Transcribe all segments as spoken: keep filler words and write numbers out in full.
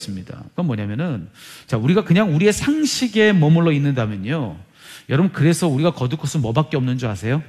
그건 뭐냐면은, 자, 우리가 그냥 우리의 상식에 머물러 있는다면요, 여러분, 그래서 우리가 거둘 것은 뭐밖에 없는 줄 아세요?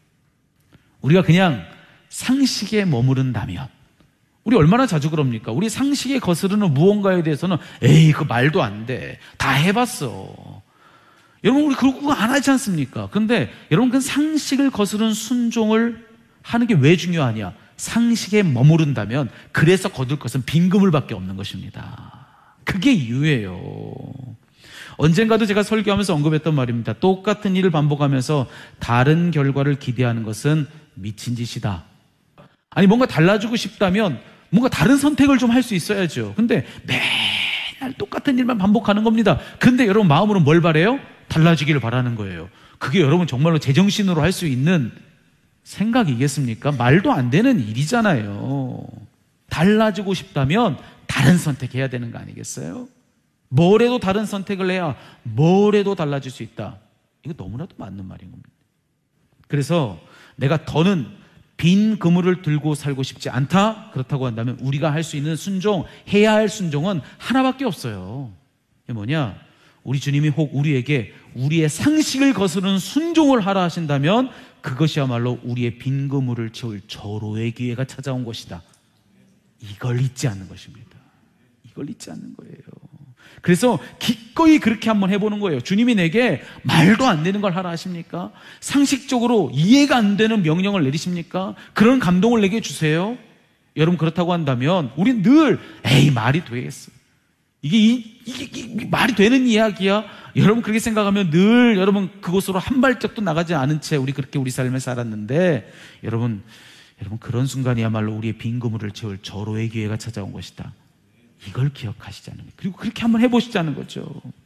우리가 그냥 상식에 머무른다면, 우리 얼마나 자주 그럽니까? 우리 상식에 거스르는 무언가에 대해서는 에이, 그 말도 안 돼, 다 해봤어. 여러분, 우리 그거 안 하지 않습니까? 그런데 여러분, 그 상식을 거스르는 순종을 하는 게 왜 중요하냐? 상식에 머무른다면 그래서 거둘 것은 빈그물밖에 없는 것입니다. 그게 이유예요. 언젠가도 제가 설교하면서 언급했던 말입니다. 똑같은 일을 반복하면서 다른 결과를 기대하는 것은 미친 짓이다. 아니, 뭔가 달라지고 싶다면 뭔가 다른 선택을 좀 할 수 있어야죠. 근데 매일 똑같은 일만 반복하는 겁니다. 근데 여러분, 마음으로 뭘 바래요? 달라지기를 바라는 거예요. 그게 여러분 정말로 제정신으로 할 수 있는 생각이겠습니까? 말도 안 되는 일이잖아요. 달라지고 싶다면 다른 선택해야 되는 거 아니겠어요? 뭐래도 다른 선택을 해야 뭐래도 달라질 수 있다. 이거 너무나도 맞는 말인 겁니다. 그래서 내가 더는 빈 그물을 들고 살고 싶지 않다? 그렇다고 한다면 우리가 할 수 있는 순종, 해야 할 순종은 하나밖에 없어요. 이게 뭐냐? 우리 주님이 혹 우리에게 우리의 상식을 거스르는 순종을 하라 하신다면 그것이야말로 우리의 빈 그물을 채울 절호의 기회가 찾아온 것이다. 이걸 잊지 않는 것입니다. 이걸 잊지 않는 거예요. 그래서 기꺼이 그렇게 한번 해보는 거예요. 주님이 내게 말도 안 되는 걸 하라 하십니까? 상식적으로 이해가 안 되는 명령을 내리십니까? 그런 감동을 내게 주세요. 여러분, 그렇다고 한다면 우린 늘 에이, 말이 되겠어, 이게, 이, 이게, 이게 말이 되는 이야기야? 여러분, 그렇게 생각하면 늘 여러분 그곳으로 한 발짝도 나가지 않은 채 우리 그렇게 우리 삶을 살았는데, 여러분, 여러분 그런 순간이야말로 우리의 빈 그물을 채울 절호의 기회가 찾아온 것이다. 이걸 기억하시자는 거예요. 그리고 그렇게 한번 해보시자는 거죠.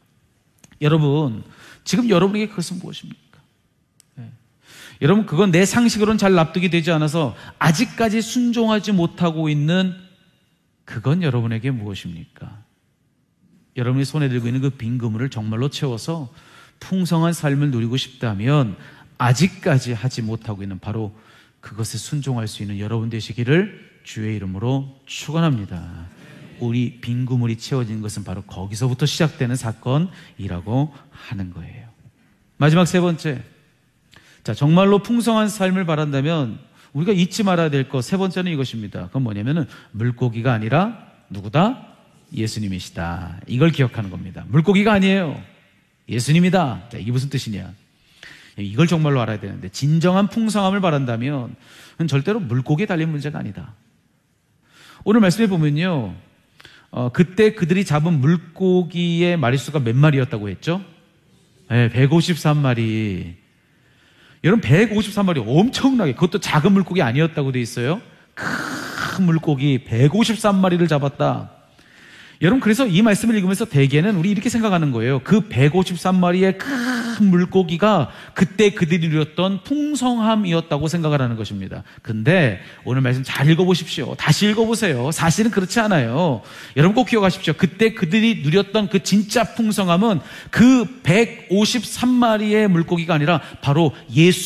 여러분, 지금 여러분에게 그것은 무엇입니까? 네. 여러분, 그건 내 상식으로는 잘 납득이 되지 않아서 아직까지 순종하지 못하고 있는 그건 여러분에게 무엇입니까? 여러분이 손에 들고 있는 그 빈 그물을 정말로 채워서 풍성한 삶을 누리고 싶다면 아직까지 하지 못하고 있는 바로 그것에 순종할 수 있는 여러분 되시기를 주의 이름으로 축원합니다. 우리 빈 그물이 채워진 것은 바로 거기서부터 시작되는 사건이라고 하는 거예요. 마지막 세 번째, 자, 정말로 풍성한 삶을 바란다면 우리가 잊지 말아야 될 것 세 번째는 이것입니다. 그건 뭐냐면은 물고기가 아니라 누구다? 예수님이시다. 이걸 기억하는 겁니다. 물고기가 아니에요. 예수님이다. 자, 이게 무슨 뜻이냐? 이걸 정말로 알아야 되는데, 진정한 풍성함을 바란다면 절대로 물고기에 달린 문제가 아니다. 오늘 말씀해 보면요, 어, 그때 그들이 잡은 물고기의 마리수가 몇 마리였다고 했죠? 네, 백오십삼 마리. 여러분, 백오십삼 마리 엄청나게, 그것도 작은 물고기 아니었다고 돼 있어요. 큰 물고기 백오십삼 마리를 잡았다. 여러분, 그래서 이 말씀을 읽으면서 대개는 우리 이렇게 생각하는 거예요. 그 백오십삼 마리의 큰 물고기가 그때 그들이 누렸던 풍성함이었다고 생각을 하는 것입니다. 근데 오늘 말씀 잘 읽어보십시오. 다시 읽어보세요. 사실은 그렇지 않아요. 여러분 꼭 기억하십시오. 그때 그들이 누렸던 그 진짜 풍성함은 그 백오십삼 마리의 물고기가 아니라 바로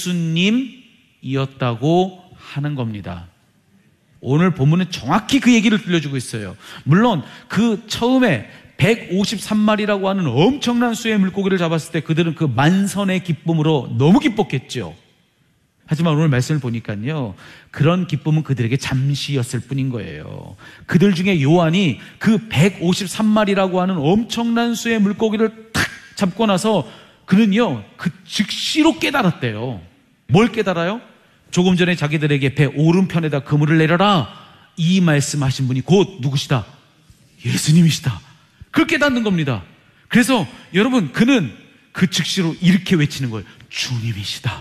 예수님이었다고 하는 겁니다. 오늘 본문은 정확히 그 얘기를 들려주고 있어요. 물론 그 처음에 백오십삼 마리라고 하는 엄청난 수의 물고기를 잡았을 때 그들은 그 만선의 기쁨으로 너무 기뻤겠죠. 하지만 오늘 말씀을 보니까요, 그런 기쁨은 그들에게 잠시였을 뿐인 거예요. 그들 중에 요한이 그 백오십삼 마리라고 하는 엄청난 수의 물고기를 탁 잡고 나서 그는요, 그 즉시로 깨달았대요. 뭘 깨달아요? 조금 전에 자기들에게 배 오른편에다 그물을 내려라, 이 말씀하신 분이 곧 누구시다? 예수님이시다. 그걸 깨닫는 겁니다. 그래서 여러분, 그는 그 즉시로 이렇게 외치는 거예요. 주님이시다.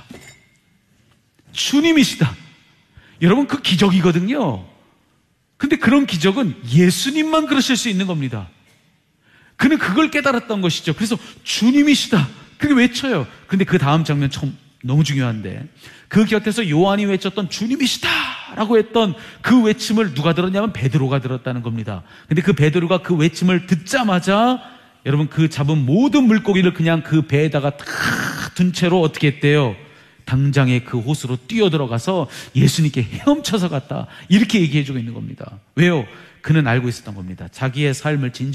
주님이시다. 여러분, 그 기적이거든요. 근데 그런 기적은 예수님만 그러실 수 있는 겁니다. 그는 그걸 깨달았던 것이죠. 그래서 주님이시다. 그게 외쳐요. 근데 그 다음 장면 참 너무 중요한데, 그 곁에서 요한이 외쳤던 주님이시다 라고 했던 그 외침을 누가 들었냐면 베드로가 들었다는 겁니다. 근데 그 베드로가 그 외침을 듣자마자 여러분, 그 잡은 모든 물고기를 그냥 그 배에다가 탁 둔 채로 어떻게 했대요? 당장에 그 호수로 뛰어들어가서 예수님께 헤엄쳐서 갔다. 이렇게 얘기해주고 있는 겁니다. 왜요? 그는 알고 있었던 겁니다. 자기의 삶을 진정